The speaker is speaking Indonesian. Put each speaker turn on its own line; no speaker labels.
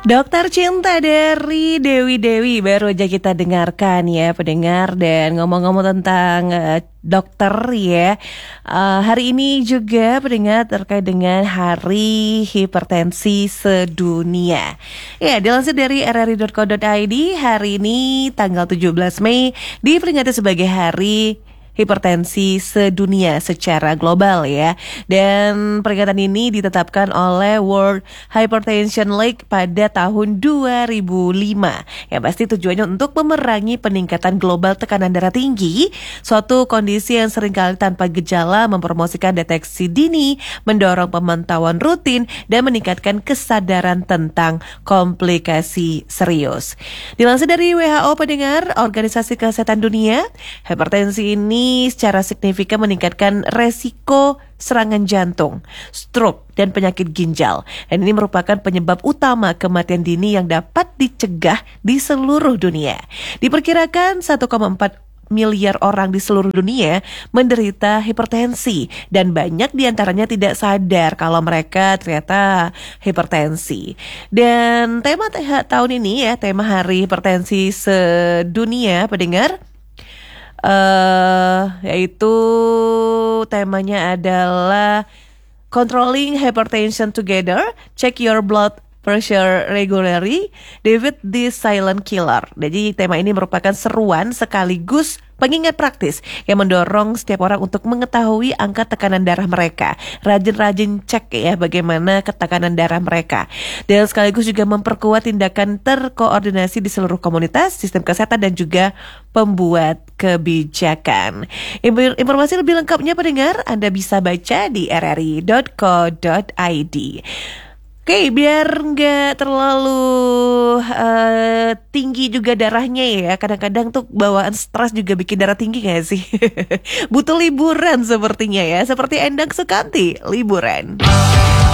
Dokter Cinta dari Dewi baru aja kita dengarkan ya pendengar. Dan ngomong-ngomong tentang dokter ya, hari ini juga pendengar terkait dengan Hari Hipertensi Sedunia. Ya, dilansir dari rri.co.id, hari ini tanggal 17 Mei diperingati sebagai Hari Hipertensi Sedunia secara global ya. Dan peringatan ini ditetapkan oleh World Hypertension League pada tahun 2005. Ya, pasti tujuannya untuk memerangi peningkatan global tekanan darah tinggi, suatu kondisi yang seringkali tanpa gejala, mempromosikan deteksi dini, mendorong pemantauan rutin, dan meningkatkan kesadaran tentang komplikasi serius. Dilansir dari WHO pendengar, Organisasi Kesehatan Dunia, hipertensi ini secara signifikan meningkatkan resiko serangan jantung, stroke, dan penyakit ginjal. Dan ini merupakan penyebab utama kematian dini yang dapat dicegah di seluruh dunia. Diperkirakan 1,4 miliar orang di seluruh dunia menderita hipertensi, dan banyak diantaranya tidak sadar kalau mereka ternyata hipertensi. Dan tema tahun ini ya, tema Hari Hipertensi Sedunia pendengar, yaitu temanya adalah Controlling Hypertension Together, Check Your Blood Pressure Regularly, Defeat the Silent Killer. Jadi tema ini merupakan seruan sekaligus pengingat praktis yang mendorong setiap orang untuk mengetahui angka tekanan darah mereka. Rajin-rajin cek ya bagaimana ketekanan darah mereka. Dan sekaligus juga memperkuat tindakan terkoordinasi di seluruh komunitas, sistem kesehatan, dan juga pembuat kebijakan. Informasi lebih lengkapnya pendengar Anda bisa baca di rri.co.id. Oke, biar nggak terlalu tinggi juga darahnya ya. Kadang-kadang tuh bawaan stres juga bikin darah tinggi gak sih? Butuh liburan sepertinya ya. Seperti Endang Sukanti, liburan.